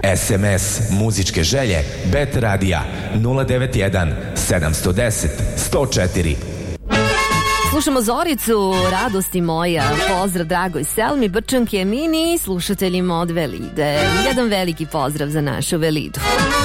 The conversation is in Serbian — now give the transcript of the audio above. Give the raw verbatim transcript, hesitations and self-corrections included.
es em es muzičke želje Bet Radija nula devet jedan sedam jedan nula sto četiri. Slušamo Zoricu, radosti moja. Pozdrav dragoj Selmi, Brčanke, Mini, slušateljima od Velide. Jedan veliki pozdrav za našu Velidu.